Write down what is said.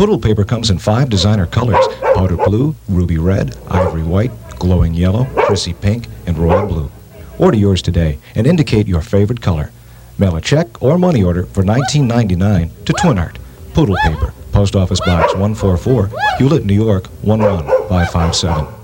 Poodle paper comes in 5 designer colors: powder blue, ruby red, ivory white, glowing yellow, prissy pink, and royal blue. Order yours today and indicate your favorite color. Mail a check or money order for $19.99 to Twin Art. Poodle paper, Post Office Box 144, Hewlett, New York 11557.